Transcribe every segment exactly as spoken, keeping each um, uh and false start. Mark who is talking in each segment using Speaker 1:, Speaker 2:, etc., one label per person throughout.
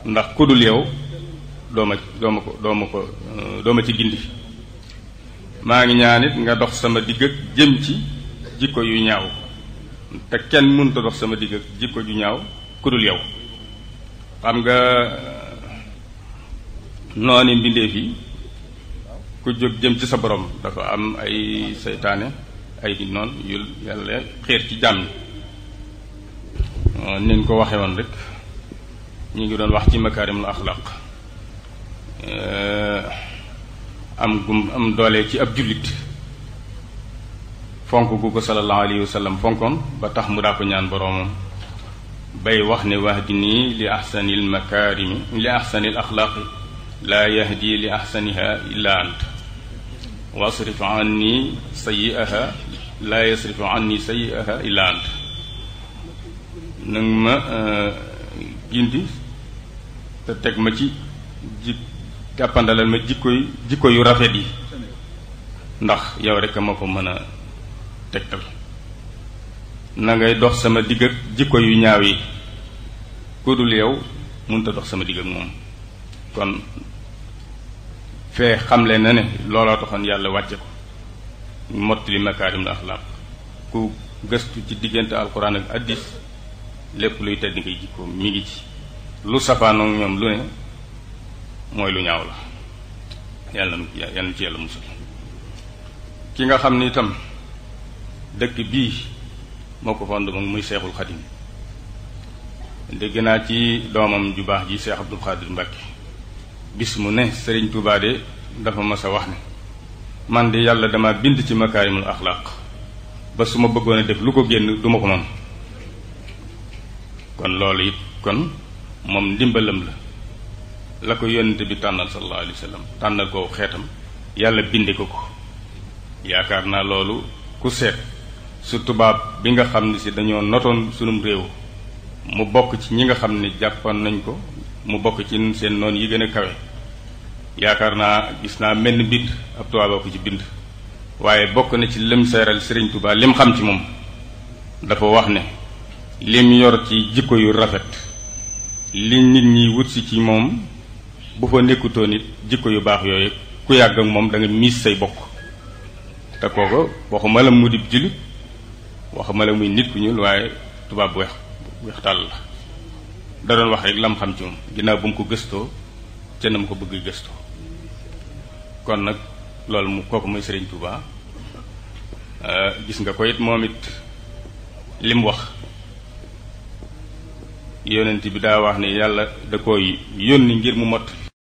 Speaker 1: ndax ku dul yow dooma dooma ko dooma ko dooma ci gindi maa ngi ñaan it nga dox sama digg ak jëm ci jikko yu ñaaw te kenn mënut a dox sama digg ak jikko ju ñaaw ku dul yow xam nga nooni mbindeef yi ku jóg jëm ci sa borom dafa am ay seytaane ay di noon yu yàlla xeer ci jàmm ni ñu ko waxee woon rek ñu ngi doon wax ci makaarimul axlaaq am gum am doole ci ab jullit fonk gu ko sallallahu alayhi wa sallam fonkoon ba tax mu daa ko ñaan boroomam bay wax ne wahdini li ahsanil makaarimi li ahsanil axlaaqi laa yahdi li ahsaniha illa ant wasrif anni sayyi'aha laa yasrifu anni sayyi'aha illa ant nag ma gindi te teg ma ci ji jàppandalal ma jikko yu jikko yu rafet yi ndax yow rek ma ko mën a tegtal na ngay dox sama digg ak jikko yu ñaaw yi ku dul yow mënut a dox sama digg ak moom kon fee xamle na ne looloo taxoon yàlla wàcce ko mottali makaarimul axlaaq ku gëstu ci diggante alquran ak addis lépp luy tedd ngay jikkoom mi ngi ci lu safaanoog ñoom lu ne mooy lu ñaaw la yàlla yàlla ci yàlla musal ki nga xam ni itam dëkk bii moo ko fond moom muy seexul xadim dégg naa ci doomam ju baax ji seex abdul xaadir mbàkke bis mu ne sëriñ Tuubaa de dafa mas a wax ne man de yàlla dama bind ci makaarimul axlaaq ba su ma bëggoon a def lu ko génn duma ko mën kon loolu it kon moom ndimbalam la la ko yónnente bi tànnal sallallahu alayhi wa sallam tànnal ko xeetam yàlla binde ko ko yaakaar naa loolu ku seet su tubaab bi nga xam ne si dañoo notoon sunum réew mu bokk ci ñi nga xam ne jàppoon nañ ko mu bokk ci seen noon yi gën a kawe yaakaar naa gis naa mel ni bind ab tubaab ko ci bind waaye bokk na ci lim seeral Sëriñ Tuubaa lim xam ci moom dafa wax ne lim yor ci jikko yu rafet li nit ñi wut si ci moom bu fa nekkutoo nit jikko yu baax yooyu ku yàgg ak moom da nga miis say bokk te kooko waxuma la mu di jullit waxuma la muy nit ku ñuul waaye tubaab bu weex weex tàll la da doon wax rek lam xam ci moom ginnaaw bu mu ko gëstoo ca na mu ko bëgg gëstoo kon nag loolu mu kooku mooy Sëriñ Tuubaa gis nga ko it moom it li mu wax yonent bi daa wax ne yàlla da koy yónni ngir mu mott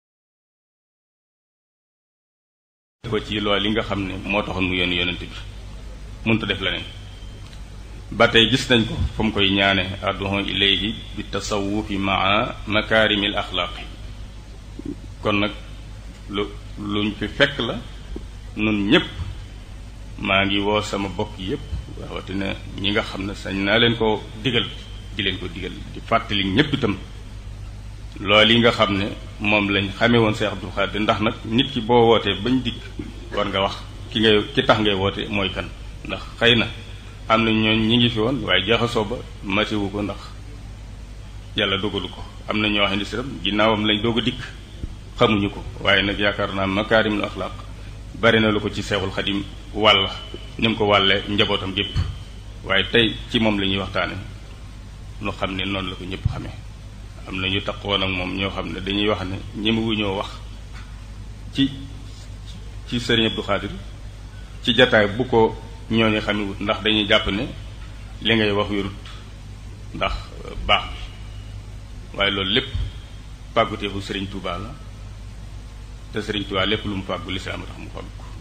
Speaker 1: ko ci loolu li nga xam ne moo taxoon mu yónni yonent bi mënut a def leneen ba tey gis nañ ko fa mu koy ñaane adduhu ilayhi bi tasawufi maa makaarimil axlaaqi kon nag lu luñ fi fekk la nun ñépp maa ngi woo sama bokk yépp rawatina ñi nga xam ne sañ naa leen ko digal di leen ko digal di fàttali ñépp itam loolu yi nga xam ne moom lañ xamee woon Seex Abdul Xaadir ndax nag nit ki boo wootee bañ dikk war nga wax ki ngay ki tax ngay woote mooy kan ndax xëy na am na ñooñ ñi ngi fi woon waaye jaxasoo ba masiwu ko ndax yàlla dogalu ko am na ñoo xam ne si ginnaawam lañ doog a dikk xamuñu ko waaye nag yaakaar naa makaarimul axlaaq bari na lu ko ci Seexul Xadim wàll ni mu ko wàllee njabootam yépp waaye tey ci moom la ñuy waxtaane nu xam ne noonu la ko ñëpp xamee am na ñu taqoon ak moom ñoo xam ne dañuy wax ne ñemewuñoo wax ci ci Sëriñ Abdou Khadir ci jataay bu ko ñooñu xamewut ndax dañuy jàpp ne li ngay wax wérut ndax baax bi waaye loolu lépp pàgguteefu Sëriñ Tuubaa la te Sëriñ Tuubaa lépp lu mu fàggu lislaam tax mu fàggu ko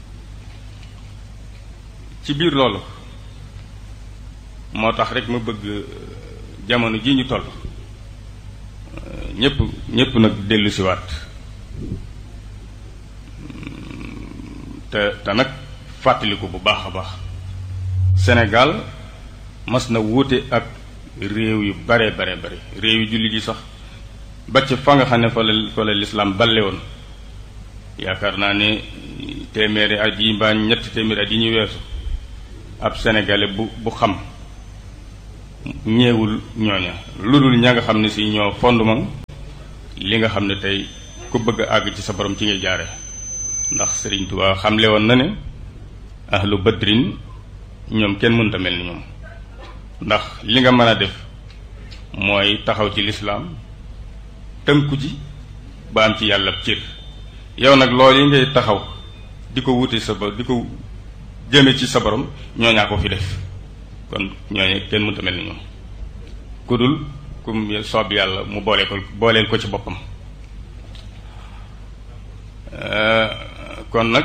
Speaker 1: ci biir loolu moo tax rek ma bëgg jamono ji ñu toll ñépp ñépp nag dellu si waat te te nag fàttaliku bu baax a baax Sénégal mas na wuute ak réew yu bare bare bare réew yu jullit yi sax ba ca fa nga xam ne fa la fa la lislaam balle woon yaakaar naa ne téeméeri at yi mbaa ñetti téeméeri at yi ñu weesu ab sénégalais bu bu xam ñeewul ñooña lu dul ña nga xam ne si ñoo fondement li nga xam ne tey ku bëgg a àgg ci sa borom ci ngay jaare ndax Sëriñ Tuubaa xamle woon na ne ahlu badrin ñoom kenn mënta mel ni ñoom ndax li nga mën a def mooy taxaw ci lislaam tënku ci ba am ci yàlla cër yow nag loolu yi ngay taxaw di ko wuti sa borom di ko jëme ci sa borom ñooñaa ko fi def kon ñooñu kenn mënta mel ni ñoom ku dul ku soob yàlla mu boole ko booleel ko ci boppam kon nag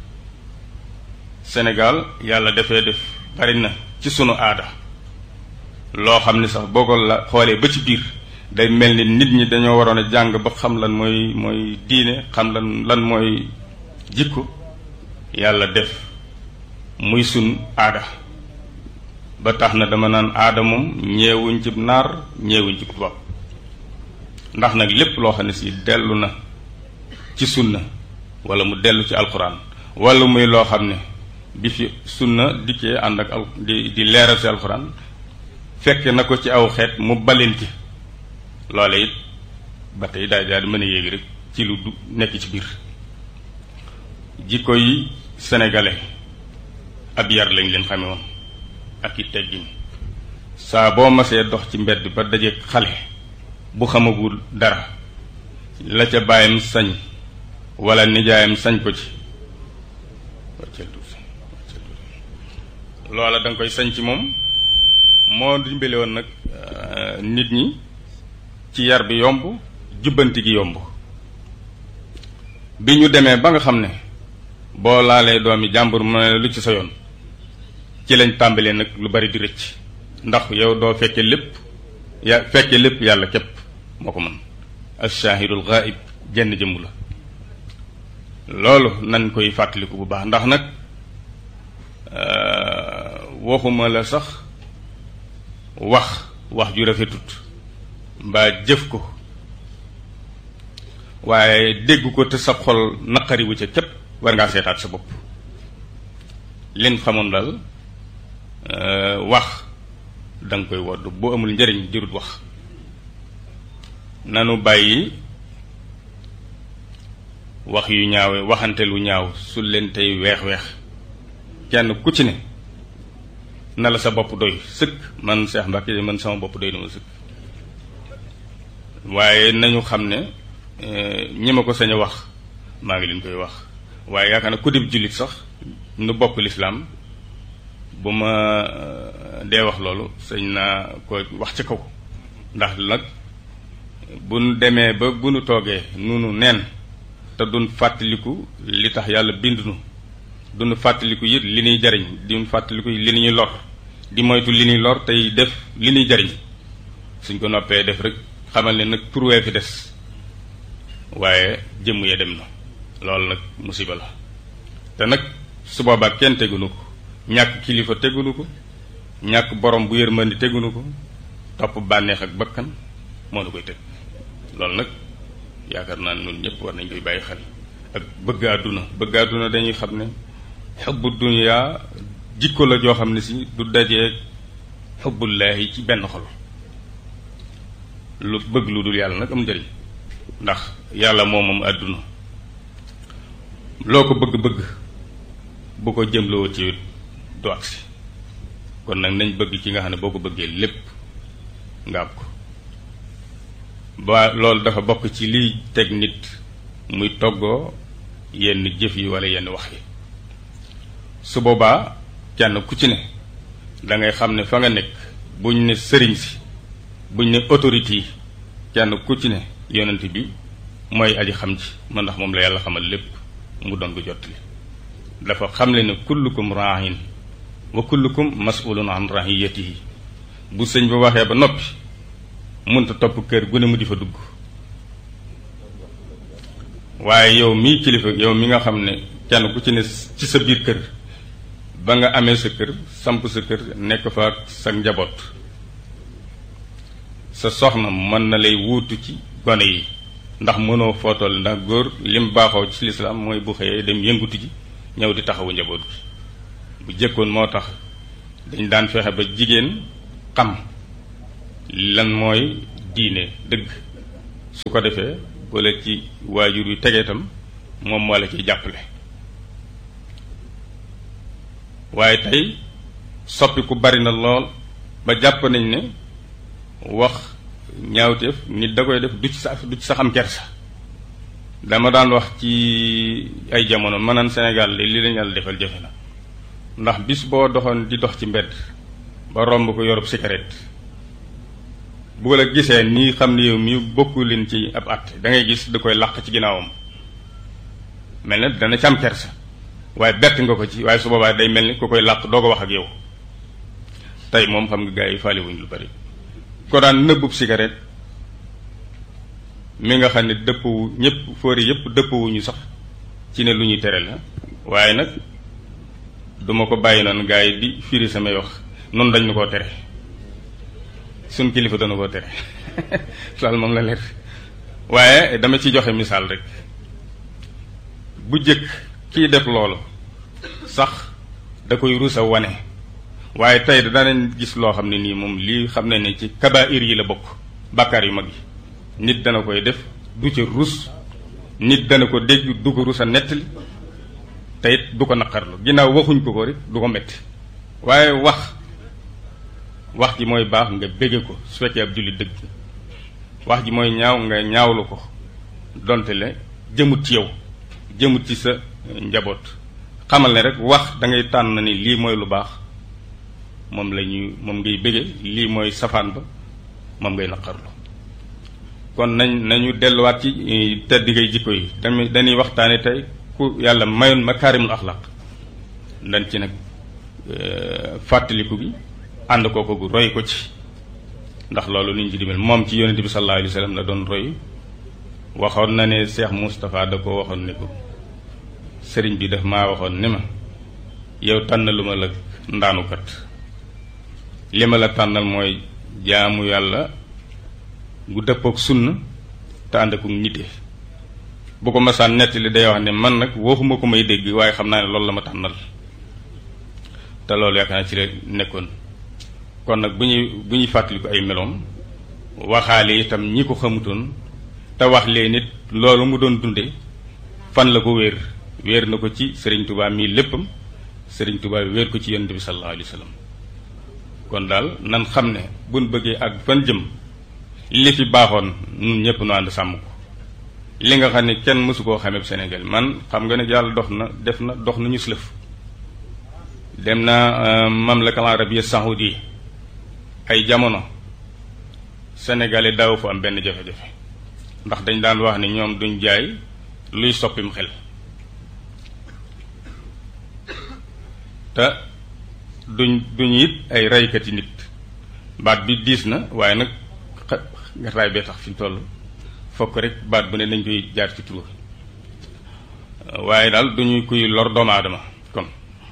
Speaker 1: Sénégal yàlla dafee def bari na ci sunu aada loo xam ne sax boo ko la xoolee ba ci biir day mel ni nit ñi dañoo waroon a jàng ba xam lan mooy mooy diine xam lan lan mooy jikko yàlla def muy sun aada ba tax na dama naan aada moom ñeewuñ ci naar ñeewuñ ci tubaab ndax nag lépp loo xam ne si dellu na ci sunna wala mu dellu ci alxuraan wala muy loo xam ne bi fi sunna dikkee ànd ak al di di leeral ci alxuraan fekke na ko ci aw xeet mu balinti loole it ba tey daal daal di mën a yéegi rek ci lu du nekk ci biir jikko yi sénégalais ab yar lañ leen xame woon ak i teggin saa boo masee dox ci mbedd ba dajeek xale bu xamagul dara la ca bàyyam sañ wala nijaayam sañ ko ci loola da nga koy sañ ci moom moo dimbale woon nag nit ñi ci yar bi yomb jubbanti gi yomb bi ñu demee ba nga xam ne boo laalee doomi jàmbur mu ne lu ci sa yoon ci lañ tàmbalee nag lu bari di rëcc ndax yow doo fekke lépp ya fekke lépp yàlla képp moo ko mën ash-shahidul ghaib jenn jëmm la loolu nañ koy fàttaliku bu baax ndax nag waxuma la sax wax wax ju rafetut mbaa jëf ko waaye dégg ko te sa xol naqariwu ca képp war ngaa seetaat sa bopp leen xamoon daal wax da nga koy wodd boo amul njëriñ jërut wax nanu bàyyi wax yu ñaawe waxante lu ñaaw su leen tey weex-weex kenn ku ci ne na la sa bopp doy sëkk man Cheikh Mbacke man sama bopp doy na ma sëkk waaye nañu xam ne ñi ma ko sañ a wax maa ngi leen koy wax waaye yaakaar na ku dib jullit sax nu bokk lislaam bu ma dee wax loolu sañ naa ko wax ci kaw ndax nag bu nu demee ba bu nu toogee nunu neen te duñ fàttaliku li tax yàlla bind nu duñu fàttaliku it li ñuy jariñ duñu fàttaliku li ñuy lor di moytu li ñuy lor tey def li ñuy jariñ suñ ko noppee def rek xamal ne nag pour wee fi des waaye jëmm ya dem na loolu nag musiba la te nag su boobaa kenn tegunu ko ñàkk kilifa tegunu ko ñàkk borom bu yërmandi tegunu ko topp bànneex ak bakkan moo nu koy teg loolu nag yaakaar naa ne ñun ñëpp war nañ koy bàyyi xel ak bëgg àdduna bëgg àdduna dañuy xam ne xubbu dunya jikko la joo xam ne si du dajee xubbullaahi ci benn xol lu bëgg lu dul yàlla nag am njëriñ ndax yàlla moom moom àdduna loo ko bëgg-bëgg bu ko jëmloo ci du agsi kon nag nañ bëgg ci nga xam ne boo ko bëggee lépp nga am ko ba loolu dafa bokk ci liy teg nit muy toggoo yenn jëf yi wala yenn wax yi su boobaa kenn ku ci ne da ngay xam ne fa nga nekk buñ ne sëriñ si buñ ne autorité yi kenn ku ci ne yonent bi mooy aji xam ji man ndax moom la yàlla xamal lépp mu doon ko jottali dafa xamle ne kullukum raahin wa kullukum mas'ulun an rahiyatihi bu sëñ ba waxee ba noppi mënta topp kër gu ne mu di fa dugg waaye yow mii kilifa yow mi nga xam ne kenn ku ci ne ci sa biir kër ba nga amee sa kër samp sa kër nekk fa ak sa njaboot sa soxna mën na lay wuutu ci gone yi ndax mënoo footal ndax góor lim baaxoo ci lislaam mooy bu xëyee dem yëngutu ji ñëw di taxawu njaboot gi bu jëkkoon moo tax dañ daan fexe ba jigéen xam lan mooy diine dëgg su ko defee wala ci waajur yu tegee itam moom moo la ciy jàppale. waaye tey soppiku bari na lool ba jàpp nañ ne wax ñaawteef nit da koy def du ci sa du ci sa xam kersa. dama daan wax ci ay jamono ma naan Sénégal li lañ yàlla defal jafe na ndax bis boo doxoon di dox ci mbedd ba romb ko yorub cigarette bu la gisee nii xam ne yow mi bokku leen ci ab at da ngay gis da koy làq ci ginnaawam mel na dana ci am kersa waaye bett nga ko ci waaye su boobaa day mel ni ku koy làq doo ko wax ak yow. tey moom xam nga gars yi faale wuñ lu bari ko daan nëbbub cigarette mi nga xam ne dëppwu ñëpp fóori yëpp dëppwuñu sax ci ne lu ñuy tere la waaye nag duma ko bàyyi noonu gars yi di firi samay wax noonu dañ na koo tere suñ kilifa dana koo tere loolu moom la leer. waaye dama ci joxe misaal rek bu jëkk kiy def loolu sax da koy rusa wane waaye tey danañ gis loo xam ne nii moom lii xam ne ne ci kabaa'ir yi la bokk bàkkaar yu mag yi nit dana koy def du ca rus nit dana ko dégg du ko rus a nettali te it du ko naqarlu ginnaaw waxuñ ko ko rek du ko metti waaye wax wax ji mooy baax nga bégge ko su fekkee ab jullit dëgg wax ji mooy ñaaw nga ñaawlu ko donte le jëmut ci yow jëmut ci sa njaboot xamal ne rek wax da ngay tànn ni lii mooy lu baax moom la ñuy moom ngay bégge lii mooy safaan ba moom ngay naqarlu kon nañ nañu delluwaat ci tedd ngay jikko yi tamit dañuy waxtaane tey ku yàlla mayoon makaarimul axlaq dañ ci nag fàttaliku gi ànd kooku gu roy ko ci ndax loolu liñ ci dimbal moom ci yonente bi sallallahu alayhi wa sallam la doon roy waxoon na ne Cheikh Moustapha da ko waxoon ne ko sëriñ bi daf maa waxoon ne ma yow tànnalu ma la ndaanukat li ma la tànnal mooy jaamu yàlla gu dëppook sunna te ànd ak nite bu ko masaan nettali day wax ne man nag waxuma ko may dégg waaye xam naa ne loolu la ma tànnal te loolu yaakaar naa ci la nekkoon. kon nag bu ñuy bu ñuy fàttaliku ay meloom waxaale itam ñi ko xamutoon te wax lee nit loolu mu doon dunde fan la ko wéer wéer na ko ci Serigne Touba mii léppam Serigne Touba wéer ko ci yonent bi sallallahu alayhi wa sallam kon daal nan xam ne buñ bëggee ak fan jëm li fi baaxoon ñun ñëpp nu ànd sàmm ko li nga xam ne kenn mësu koo xamee Sénégal man xam nga ne yàlla dox na def na dox nañu slëf dem na mamlaka arabia saoudi ay jamono sénégalais daaw fa am benn jafe-jafe ndax dañ daan wax ne ñoom duñ jaay luy soppim xel te duñ duñ it ay reykati nit baat bi diis na waaye nag gataay bee tax fi mu toll fokk rek baat bu ne dañ koy jaar ci tur waaye daal duñu kuy lor doomu aadama kon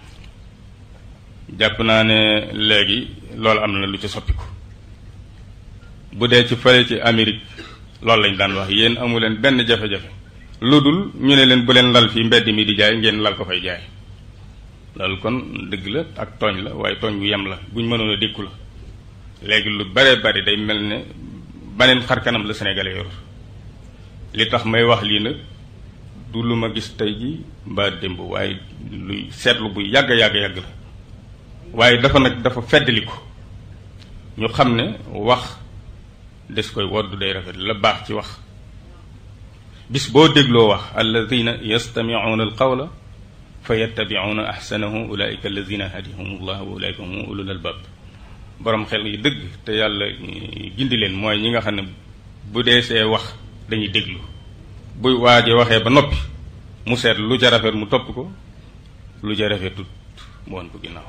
Speaker 1: jàpp naa ne léegi loolu am na lu ci soppiku bu dee ci fële ci Amérique loolu lañ daan wax yéen amu leen benn jafe-jafe lu dul ñu ne leen bu leen lal fii mbedd mi di jaay ngeen lal ko fay jaay loolu kon dëgg la ak tooñ la waaye tooñ bu yem la buñ mënoon a dékku la léegi lu bare bari day mel ne baneen xar kanam la sénégalais yor li tax may wax lii nag du lu ma gis tey ji mbaa démb waaye luy seetlu bu yàgg yàgg yàgg la waaye dafa nag dafa feddali ko ñu xam ne wax des koy woddu day rafet la baax ci wax bis boo dégloo wax alladina yastamicuuna alqawla fa yattabicuuna axsanahu ulaika alladina hadihum llah wa ulaika hum ulul albab borom xel yi dëgg te yàlla gindi leen mooy ñi nga xam ne bu dee see wax dañuy déglu buy waaje waxee ba noppi mu seet lu ca rafet mu topp ko lu ca rafetut mu won ko ginnaaw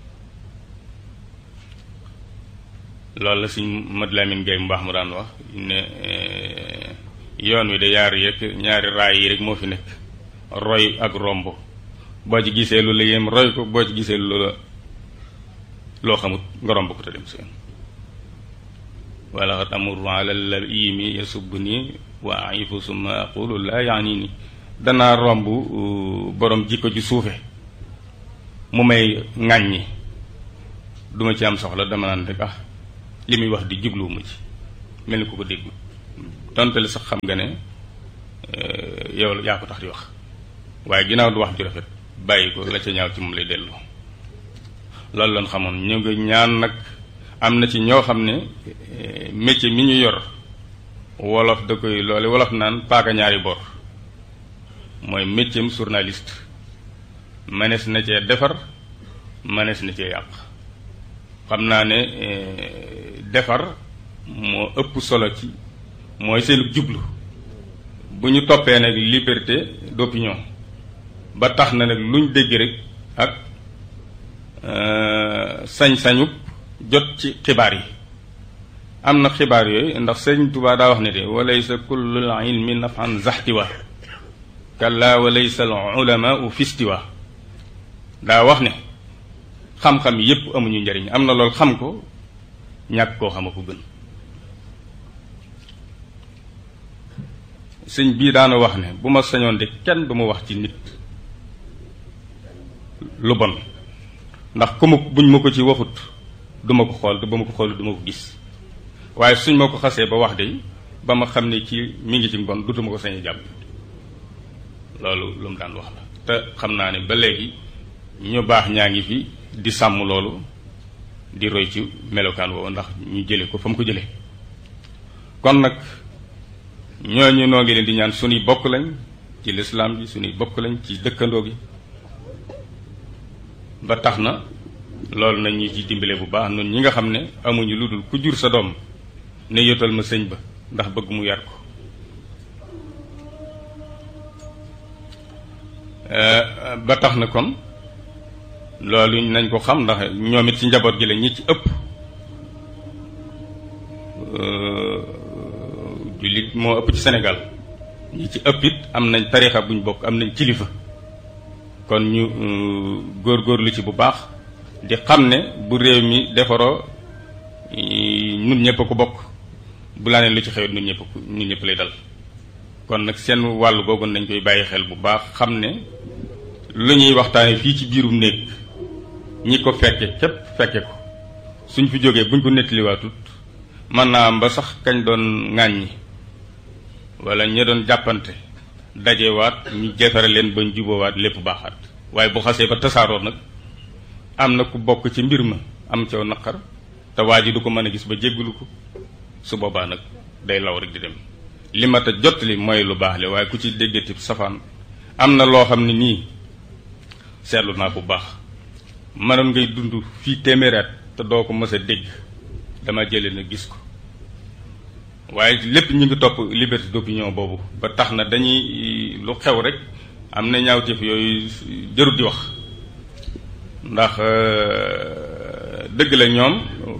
Speaker 1: loolu la suñ Mad Lamin Gay mu baax mu daan wax ne yoon wi de yaar yekk ñaari raay yi rek moo fi nekk roy ak romb boo ci gisee lu la yéem roy ko boo ci gisee lu la loo xamut nga romb ko te dem seen wala xat amuru ala la imi yasub nii wa aifu summa aqulu la yaani ni danaa romb borom jikko ju suufe mu may ŋàññi duma ci am soxla dama naan rek ah li muy wax di jubluwuma ci mel ni ku ko déggut tontali sax xam nga ne yow yaa ko tax di wax waaye ginnaaw du wax ju rafet bàyyi ko la ca ñaaw ci moom lay dellu loolu lañ xamoon ñu ngi ñaan nag am na ci ñoo xam ne métier mi ñu yor wolof da koy loole wolof naan paaka ñaari bor mooy métier journaliste mënees na cee defar mënees na cee yàq xam naa ne defar moo ëpp solo ci mooy seen jublu bu ñu toppee nag liberté d'opinion ba tax na nag luñ dégg rek ak sañ-sañu jot ci xibaar yi am na xibaar yooyu ndax sëñ Tuubaa daa wax ne de walaysa kullul ilmi nafan zaxtiwa kalla walaysa al ulama fistiwa daa wax ne xam-xam yépp amuñu njariñ am na loolu xam ko ñàkk koo xam a ko gën sëñ bii daana wax ne bu ma sañoon de kenn du ma wax ci nit lu bon ndax ku ma buñ ma ko ci waxut du ma ko xool te ba ma ko xool du ma ko gis waaye suñ ma ko xasee ba wax de ba ma xam ne ci mi ngi ci mbon dutuma ko sañ jàpp loolu lu mu daan wax la te xam naa ne ba léegi ñu baax ñaa ngi fi di sàmm loolu di roy ci melokaan woowu ndax ñu jële ko fa mu ko jële kon nag ñooñu noo ngi leen di ñaan suñuy bokk lañ ci lislaam bi suñuy bokk lañ ci dëkkandoo gi ba tax na loolu nañ ñu ci dimbale bu baax noonu ñi nga xam ne amuñu lu dul ku jur sa doom ne yotal ma sëñ ba ndax bëgg mu yar ko ba tax na kon loolu nañ ko xam ndax ñoom it ci njaboot gi la ñi ci ëpp jullit moo ëpp ci Sénégal ñi ci ëpp it am nañ tarixa buñ bokk am nañ kilifa kon ñu góorgóorlu ci bu baax di xam ne bu réew mi defaroo ñun ñëpp a ko bokk bu laa ne lu ci xew ñun ñëpp ñun ñëpp lay dal kon nag seen wàllu googu nañ koy bàyyi xel bu baax xam ne lu ñuy waxtaane fii ci biirum néeg ñi ko fekke képp fekke ko suñ fi jógee buñ ko nettaliwaatut mën naa am ba sax kañ doon ŋàññi wala ña doon jàppante dajewaat ñu jefare leen bañ juboowaat lépp baaxaat waaye bu xasee ba tasaaroo nag am na ku bokk ci mbir ma am caw naqar te waa ji du ko mën a gis ba jéggalu ko su boobaa nag day law rek di dem li ma ta jot li mooy lu baax le waaye ku ci déggati safaan am na loo xam ne nii seetlu naa bu baax mënoon ngay dund fii téeméeraat te doo ko mës a dégg dama jële na gis ko waaye lépp ñu ngi topp liberté d'opinion boobu ba tax na dañuy lu xew rek am na ñaawteef yooyu jërut di wax ndax dëgg la ñoom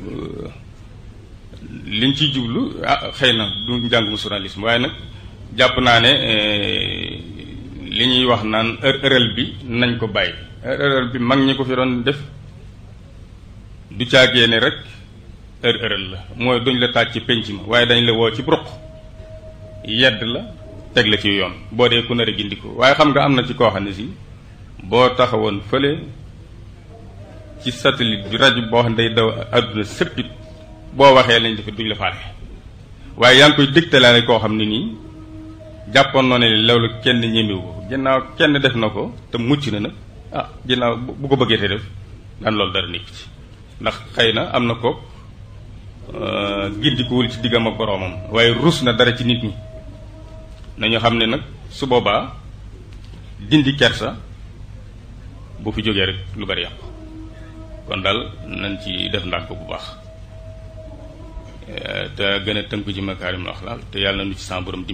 Speaker 1: liñ ciy jublu ah xëy na du njàngum journalisme waaye nag jàpp naa ne li ñuy wax naan ërël bi nañ ko bàyyi ërël bi mag ñi ko fi doon def du caagee ne rek ër ërël la mooy duñ la taaj ci penc ma waaye dañ la woo ci broq yedd la teg la ci yoon boo dee ku nar a gindi ko waaye xam nga am na ci koo xam ne si boo taxawoon fële ci satellite bi rajo boo xam ne day daw àdduna sëppit boo waxee lañ defe duñ la faale waaye yaa ngi koy dégtalaale koo xam ne nii jàppoon noo ne loolu kenn ñemewu ko ginnaaw kenn def na ko te mucc na nag ah ginnaaw bu ko bëggee te def daan loolu dara nekk ci ndax xëy na am na ko gindikuwul ci diggam ak boroomam waaye rus na dara ci nit ñi nañu xam ne nag su boobaa dindi kersa bu fi jógee rek lu bari yàqu kon daal nañ ci def ndànk bu baax te gën a tënku ci makaarimul axlaaq te yàlla na nu ci sa borom